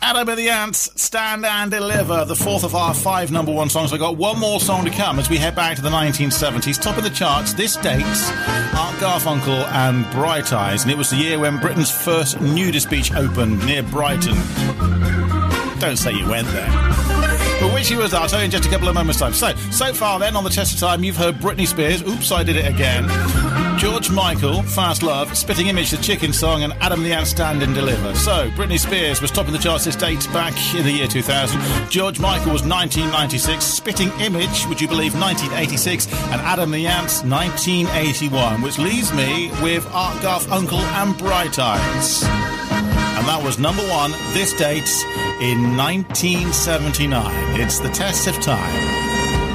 Adam and the Ants, Stand and Deliver, the fourth of our 5 number one songs. We've got one more song to come as we head back to the 1970s. Top of the charts, this dates Art Garfunkel and Bright Eyes, and it was the year when Britain's first nudist beach opened near Brighton. Don't say you went there. But which he was, I'll tell you in just a couple of moments' time. So far then, on the test of time, you've heard Britney Spears, Oops, I Did It Again, George Michael, Fast Love, Spitting Image, the Chicken Song, and Adam the Ant, Stand and Deliver. So, Britney Spears was topping the charts. This dates back in the year 2000. George Michael was 1996. Spitting Image, would you believe, 1986. And Adam the Ant, 1981. Which leaves me with Art Garfunkel and Bright Eyes. And that was number one. This dates in 1979. It's the test of time.